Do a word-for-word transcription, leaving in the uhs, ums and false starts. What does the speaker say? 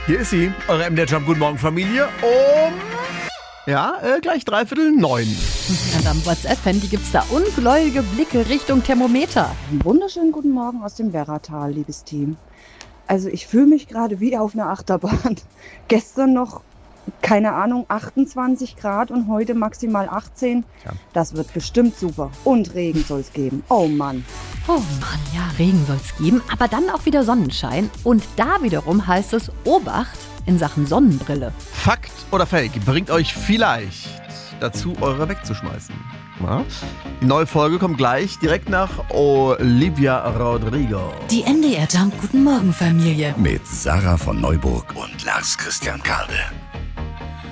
Hier ist sie, eure M D R Jump Guten Morgen Familie um, ja, äh, gleich dreiviertel neun. Und am WhatsApp-Handy gibt's da ungläubige Blicke Richtung Thermometer. Einen wunderschönen guten Morgen aus dem Werratal, liebes Team. Also ich fühle mich gerade wie auf einer Achterbahn. Gestern noch, keine Ahnung, achtundzwanzig Grad und heute maximal achtzehn. Ja. Das wird bestimmt super. Und Regen soll es geben. Oh Mann. Oh Mann, ja, Regen soll's geben, aber dann auch wieder Sonnenschein. Und da wiederum heißt es Obacht in Sachen Sonnenbrille. Fakt oder Fake bringt euch vielleicht dazu, eure wegzuschmeißen. Ja? Die neue Folge kommt gleich direkt nach Olivia Rodrigo. Die M D R Jump Guten Morgen Familie. Mit Sarah von Neuburg und Lars Christian Karde.